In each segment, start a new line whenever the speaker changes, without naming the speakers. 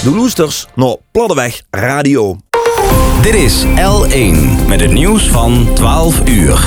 De loesters naar Platteweg Radio.
Dit is L1 met het nieuws van 12 uur.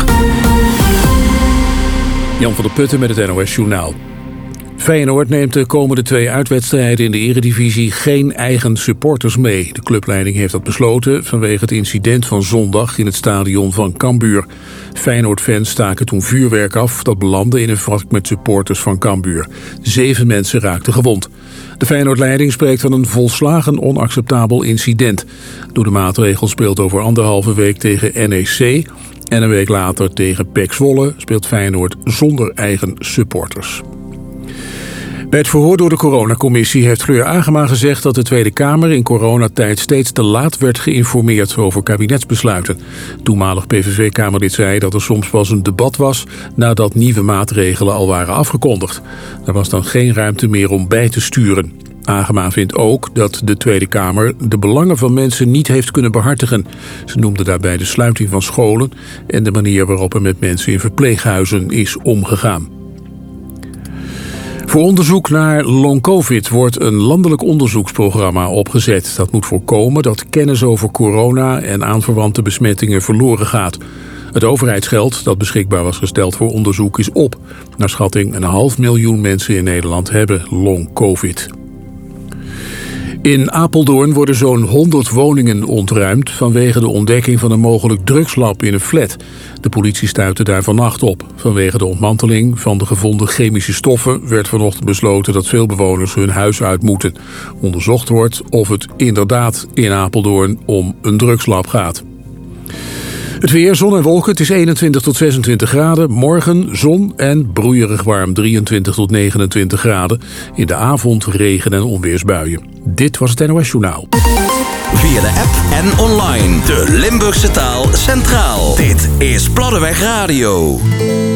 Jan van der Putten met het NOS Journaal. Feyenoord neemt de komende 2 uitwedstrijden in de Eredivisie geen eigen supporters mee. De clubleiding heeft dat besloten vanwege het incident van zondag in het stadion van Cambuur. Feyenoord-fans staken toen vuurwerk af dat belandde in een wrak met supporters van Cambuur. 7 mensen raakten gewond. De Feyenoord-leiding spreekt van een volslagen onacceptabel incident. Door de maatregel speelt over 1,5 week tegen NEC... en een week later tegen PEC Zwolle speelt Feyenoord zonder eigen supporters. Bij het verhoor door de coronacommissie heeft Fleur Agema gezegd dat de Tweede Kamer in coronatijd steeds te laat werd geïnformeerd over kabinetsbesluiten. Toenmalig PVV-kamerlid zei dat er soms pas een debat was nadat nieuwe maatregelen al waren afgekondigd. Er was dan geen ruimte meer om bij te sturen. Agema vindt ook dat de Tweede Kamer de belangen van mensen niet heeft kunnen behartigen. Ze noemde daarbij de sluiting van scholen en de manier waarop er met mensen in verpleeghuizen is omgegaan. Voor onderzoek naar long-covid wordt een landelijk onderzoeksprogramma opgezet. Dat moet voorkomen dat kennis over corona en aanverwante besmettingen verloren gaat. Het overheidsgeld dat beschikbaar was gesteld voor onderzoek is op. Naar schatting 500.000 mensen in Nederland hebben long-covid. In Apeldoorn worden zo'n 100 woningen ontruimd vanwege de ontdekking van een mogelijk drugslab in een flat. De politie stuitte daar vannacht op. Vanwege de ontmanteling van de gevonden chemische stoffen werd vanochtend besloten dat veel bewoners hun huis uit moeten. Onderzocht wordt of het inderdaad in Apeldoorn om een drugslab gaat. Het weer, zon en wolken, het is 21 tot 26 graden. Morgen zon en broeierig warm, 23 tot 29 graden. In de avond regen- en onweersbuien. Dit was het NOS Journaal.
Via de app en online. De Limburgse taal centraal. Dit is Platteweg Radio.